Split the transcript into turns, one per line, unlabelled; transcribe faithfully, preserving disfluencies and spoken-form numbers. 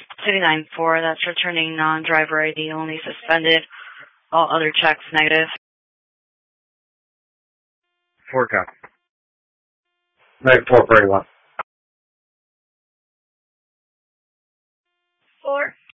two nine four, that's returning non-driver I D only, suspended. All other checks negative.
Four copy. Nine four, very one.
Four.